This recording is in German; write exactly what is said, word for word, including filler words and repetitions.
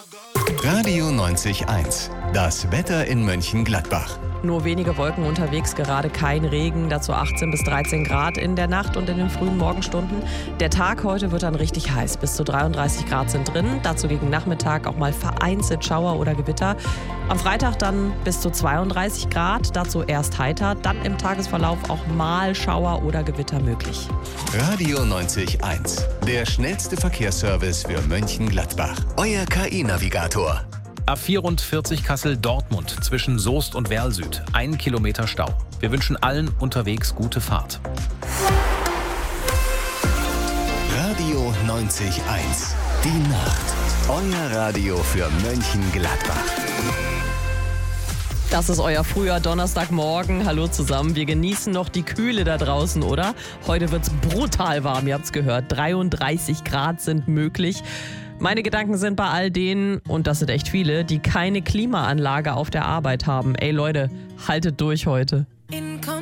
Radio neunzig eins. Das Wetter in Mönchengladbach. Nur wenige Wolken unterwegs, gerade kein Regen, dazu achtzehn bis dreizehn Grad in der Nacht und in den frühen Morgenstunden. Der Tag heute wird dann richtig heiß, bis zu dreiunddreißig Grad sind drin, dazu gegen Nachmittag auch mal vereinzelt Schauer oder Gewitter. Am Freitag dann bis zu zweiunddreißig Grad, dazu erst heiter, dann im Tagesverlauf auch mal Schauer oder Gewitter möglich. Radio neunzig eins, der schnellste Verkehrsservice für Mönchengladbach. Euer K I-Navigator. A vierundvierzig Kassel-Dortmund zwischen Soest und Werl-Süd. Ein Kilometer Stau. Wir wünschen allen unterwegs gute Fahrt. Radio neunzig eins. Die Nacht. Euer Radio für Mönchengladbach. Das ist euer früher Donnerstagmorgen. Hallo zusammen. Wir genießen noch die Kühle da draußen, oder? Heute wird's brutal warm, ihr habt's gehört. dreiunddreißig Grad sind möglich. Meine Gedanken sind bei all denen, und das sind echt viele, die keine Klimaanlage auf der Arbeit haben. Ey Leute, haltet durch heute. In